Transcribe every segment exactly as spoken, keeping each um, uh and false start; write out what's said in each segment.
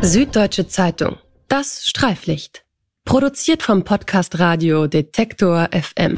Süddeutsche Zeitung. Das Streiflicht. Produziert vom Podcast Radio Detektor F M.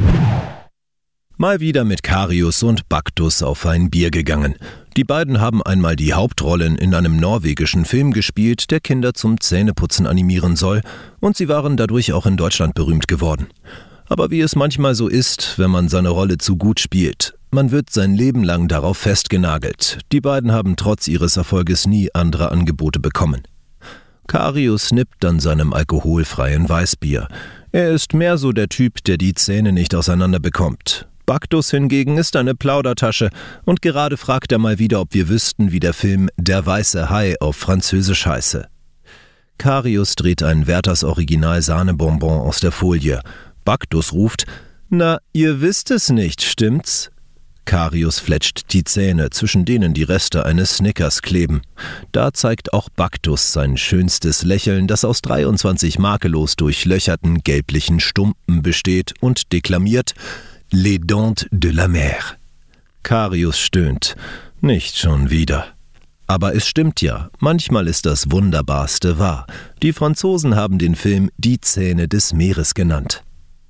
Mal wieder mit Karius und Baktus auf ein Bier gegangen. Die beiden haben einmal die Hauptrollen in einem norwegischen Film gespielt, der Kinder zum Zähneputzen animieren soll, und sie waren dadurch auch in Deutschland berühmt geworden. Aber wie es manchmal so ist, wenn man seine Rolle zu gut spielt, man wird sein Leben lang darauf festgenagelt. Die beiden haben trotz ihres Erfolges nie andere Angebote bekommen. Karius nippt an seinem alkoholfreien Weißbier. Er ist mehr so der Typ, der die Zähne nicht auseinander bekommt. Baktus hingegen ist eine Plaudertasche und gerade fragt er mal wieder, ob wir wüssten, wie der Film Der weiße Hai auf Französisch heiße. Karius dreht ein Werthers Original Sahnebonbon aus der Folie. Baktus ruft: »Na, ihr wisst es nicht, stimmt's?« Karius fletscht die Zähne, zwischen denen die Reste eines Snickers kleben. Da zeigt auch Baktus sein schönstes Lächeln, das aus dreiundzwanzig makellos durchlöcherten gelblichen Stumpen besteht, und deklamiert: »Les dents de la mer.« Karius stöhnt. Nicht schon wieder. Aber es stimmt ja, manchmal ist das Wunderbarste wahr. Die Franzosen haben den Film Die Zähne des Meeres genannt.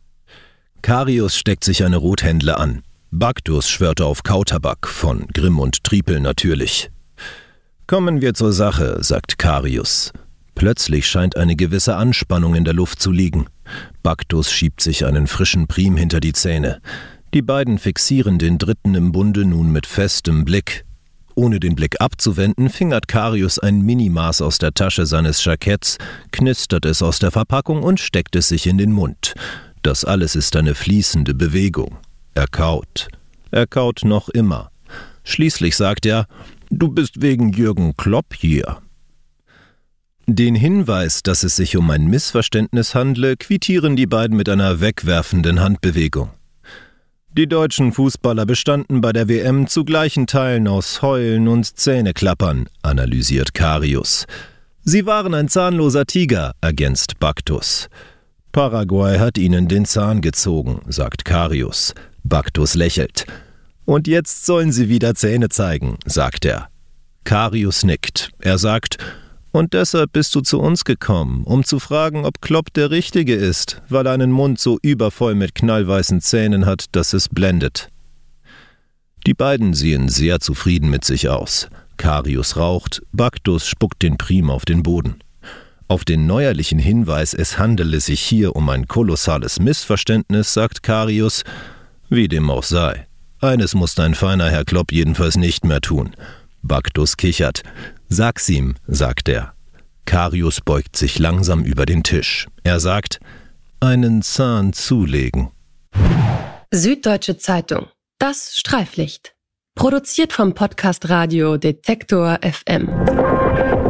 Karius steckt sich eine Rothändle an. Baktus schwörte auf Kautabak, von Grimm und Triepel natürlich. »Kommen wir zur Sache«, sagt Karius. Plötzlich scheint eine gewisse Anspannung in der Luft zu liegen. Baktus schiebt sich einen frischen Prim hinter die Zähne. Die beiden fixieren den Dritten im Bunde nun mit festem Blick. Ohne den Blick abzuwenden, fingert Karius ein Minimaß aus der Tasche seines Jacketts, knistert es aus der Verpackung und steckt es sich in den Mund. Das alles ist eine fließende Bewegung. Er kaut. Er kaut noch immer. Schließlich sagt er: »Du bist wegen Jürgen Klopp hier.« Den Hinweis, dass es sich um ein Missverständnis handle, quittieren die beiden mit einer wegwerfenden Handbewegung. Die deutschen Fußballer bestanden bei der W M zu gleichen Teilen aus Heulen und Zähneklappern, analysiert Karius. Sie waren ein zahnloser Tiger, ergänzt Baktus. Paraguay hat ihnen den Zahn gezogen, sagt Karius. Baktus lächelt. Und jetzt sollen sie wieder Zähne zeigen, sagt er. Karius nickt. Er sagt: »Und deshalb bist du zu uns gekommen, um zu fragen, ob Klopp der Richtige ist, weil er einen Mund so übervoll mit knallweißen Zähnen hat, dass es blendet.« Die beiden sehen sehr zufrieden mit sich aus. Karius raucht, Baktus spuckt den Prim auf den Boden. Auf den neuerlichen Hinweis, es handele sich hier um ein kolossales Missverständnis, sagt Karius: »Wie dem auch sei. Eines muss dein feiner Herr Klopp jedenfalls nicht mehr tun.« Baktus kichert. »Sag's ihm«, sagt er. Karius beugt sich langsam über den Tisch. Er sagt: »Einen Zahn zulegen.« Süddeutsche Zeitung. Das Streiflicht. Produziert vom Podcast Radio Detektor F M.